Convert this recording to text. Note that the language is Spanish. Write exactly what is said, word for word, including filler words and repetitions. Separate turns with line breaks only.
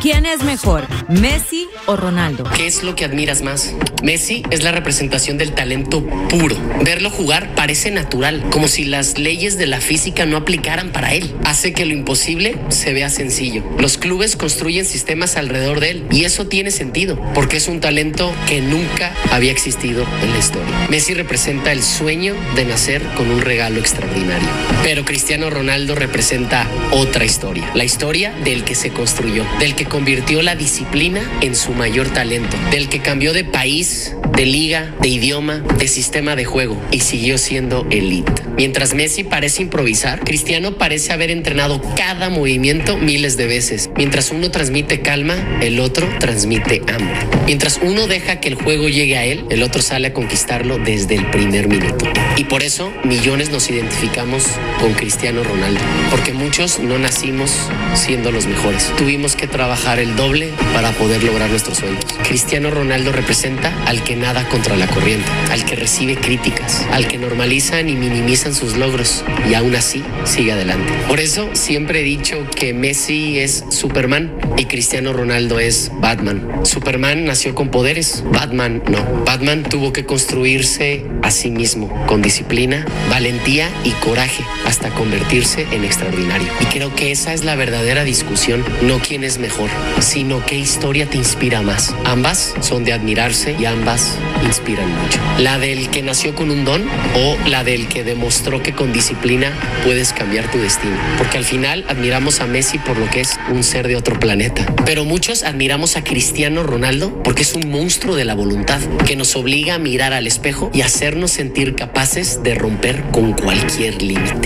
¿Quién es mejor, Messi o Ronaldo?
¿Qué es lo que admiras más? Messi es la representación del talento puro. Verlo jugar parece natural, como si las leyes de la física no aplicaran para él. Hace que lo imposible se vea sencillo. Los clubes construyen sistemas alrededor de él y eso tiene sentido, porque es un talento que nunca había existido en la historia. Messi representa el sueño de nacer con un regalo extraordinario. Pero Cristiano Ronaldo representa otra historia. La historia del que se construyó, del que convirtió la disciplina en su mayor talento, del que cambió de país, de liga, de idioma, de sistema de juego y siguió siendo elite. Mientras Messi parece improvisar, Cristiano parece haber entrenado cada movimiento miles de veces. Mientras uno transmite calma, el otro transmite hambre. Mientras uno deja que el juego llegue a él, el otro sale a conquistarlo desde el primer minuto. Y por eso millones nos identificamos con Cristiano Ronaldo, porque muchos no nacimos siendo los mejores. Tuvimos que trabajar el doble para poder lograr nuestros sueños. Cristiano Ronaldo representa al que nada contra la corriente, al que recibe críticas, al que normalizan y minimizan sus logros y aún así sigue adelante. Por eso siempre he dicho que Messi es Superman y Cristiano Ronaldo es Batman. Superman nació con poderes, Batman no. Batman tuvo que construirse a sí mismo con disciplina, valentía y coraje hasta convertirse en extraordinario. Y creo que esa es la verdadera discusión, no quién es mejor, sino qué historia te inspira más. Ambas son de admirarse y ambas inspiran mucho. La del que nació con un don o la del que demostró que con disciplina puedes cambiar tu destino. Porque al final admiramos a Messi por lo que es un ser de otro planeta. Pero muchos admiramos a Cristiano Ronaldo porque es un monstruo de la voluntad que nos obliga a mirar al espejo y hacernos sentir capaces de romper con cualquier límite.